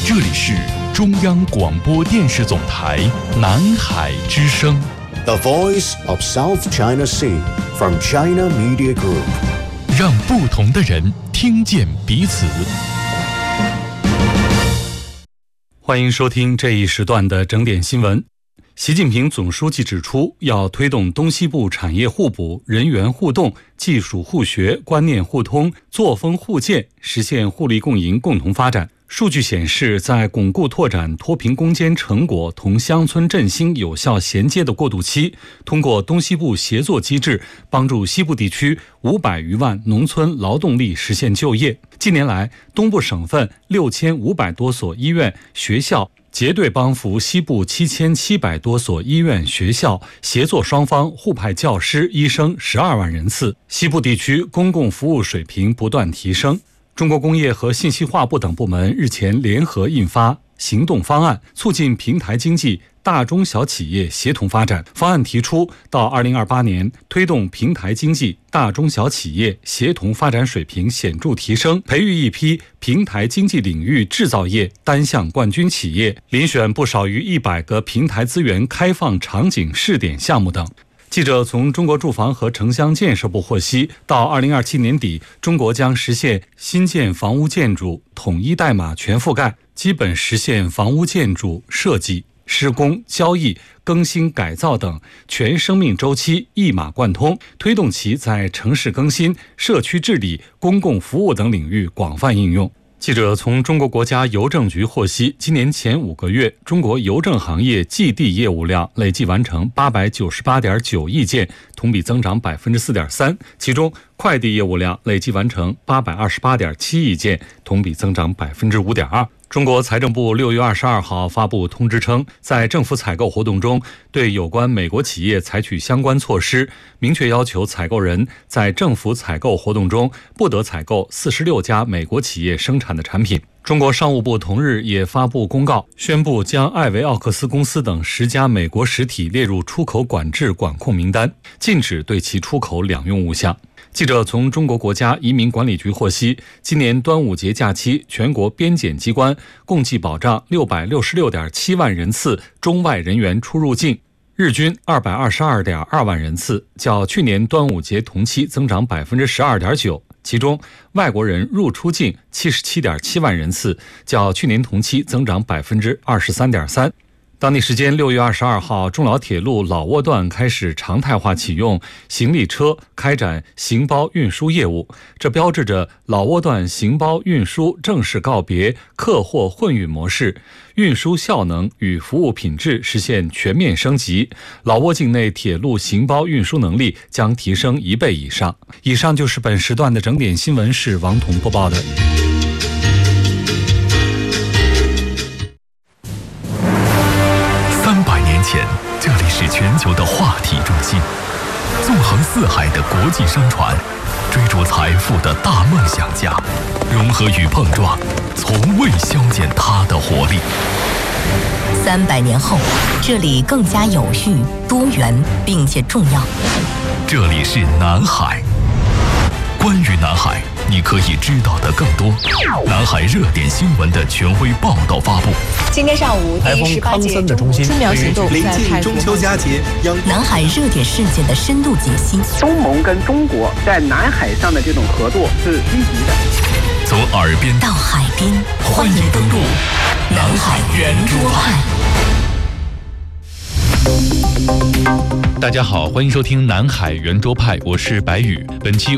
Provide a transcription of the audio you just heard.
这里是中央广播电视总台南海之声 The Voice of South China Sea from China Media Group， 让不同的人听见彼此。欢迎收听这一时段的整点新闻。习近平总书记指出，要推动东西部产业互补、人员互动、技术互学、观念互通、作风互鉴，实现互利共赢、共同发展。数据显示，在巩固拓展脱贫攻坚成果同乡村振兴有效衔接的过渡期，通过东西部协作机制，帮助西部地区500余万农村劳动力实现就业。近年来，东部省份6500多所医院、学校结对帮扶西部7700多所医院、学校，协作双方互派教师、医生12万人次，西部地区公共服务水平不断提升。中国工业和信息化部等部门日前联合印发行动方案，促进平台经济大中小企业协同发展。方案提出，到2028年，推动平台经济大中小企业协同发展水平显著提升，培育一批平台经济领域制造业单项冠军企业，遴选不少于100个平台资源开放场景试点项目等。记者从中国住房和城乡建设部获悉，到2027年底，中国将实现新建房屋建筑统一代码全覆盖，基本实现房屋建筑设计、施工、交易、更新改造等全生命周期一码贯通，推动其在城市更新、社区治理、公共服务等领域广泛应用。记者从中国国家邮政局获悉，今年前5个月，中国邮政行业寄递业务量累计完成898.9亿件，同比增长4.3%，其中快递业务量累计完成828.7亿件，同比增长5.2%。中国财政部6月22号发布通知称，在政府采购活动中，对有关美国企业采取相关措施，明确要求采购人在政府采购活动中不得采购46家美国企业生产的产品。中国商务部同日也发布公告，宣布将艾维奥克斯公司等10家美国实体列入出口管制管控名单，禁止对其出口两用物项。记者从中国国家移民管理局获悉，今年端午节假期，全国边检机关共计保障666.7万人次中外人员出入境，日均222.2万人次，较去年端午节同期增长12.9%。其中，外国人入出境77.7万人次，较去年同期增长23.3%。当地时间6月22号，中老铁路老挝段开始常态化启用行李车开展行包运输业务，这标志着老挝段行包运输正式告别客货混运模式，运输效能与服务品质实现全面升级，老挝境内铁路行包运输能力将提升1倍以上。以上就是本时段的整点新闻，是王彤播报的。 300年前，这里是全球的话题中心，纵横四海的国际商船，追逐财富的大梦想家，融合与碰撞，从未消减它的活力。 300年后，这里更加有序、多元，并且重要。 这里是南海。关于南海，你可以知道的更多。南海热点新闻的权威报道发布。 今天上午，第18届中国春苗行动临近中秋佳节， 南海热点事件的深度解析。 东盟跟中国在南海上的这种合作是积极的。 从耳边到海边，欢迎登陆南海圆桌派。 大家好，欢迎收听南海圆桌派，我是白宇。本期